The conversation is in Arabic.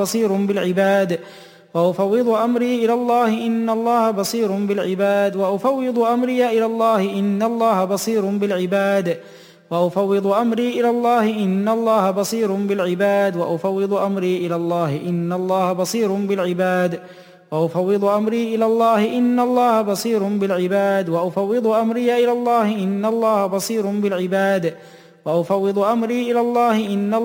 بصير بالعباد وأفوض أمري إلى الله إن الله بصير بالعباد وأفوض أمري إلى الله إن الله بصير بالعباد وأفوض أمري إلى الله إن الله بصير بالعباد وأفوض أمري إلى الله إن الله بصير بالعباد وأفوض أمري إلى الله إن الله بصير بالعباد وأفوض أمري إلى الله إن الله بصير بالعباد وأفوض أمري إلى الله إن